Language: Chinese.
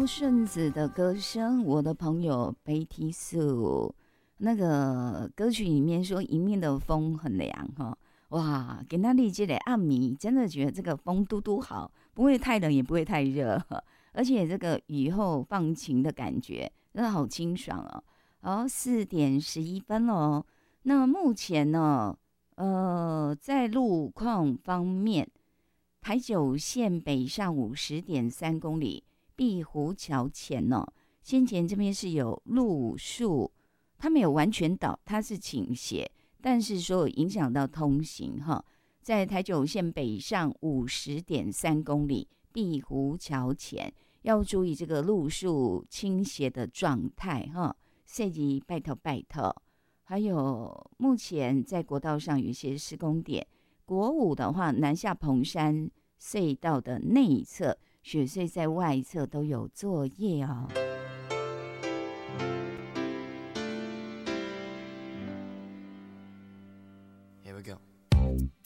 由顺子的歌声，我的朋友贝蒂素，那个歌曲里面说迎面的风很凉哈，哇，给那里这个暗迷真的觉得这个风嘟嘟好，不会太冷也不会太热，而且这个雨后放晴的感觉真的好清爽哦。好，4:11哦。那目前呢，在路况方面，台九线北上50.3公里，碧湖桥前呢，先前这边是有路树，它没有完全倒，它是倾斜，但是说有影响到通行哈。在台九线北上50.3公里，碧湖桥前要注意这个路树倾斜的状态哈，设计拜托拜托。还有目前在国道上有一些施工点，国五的话，南下蓬山隧道的内侧，雪隧在外侧都有作业哦。 Here we go.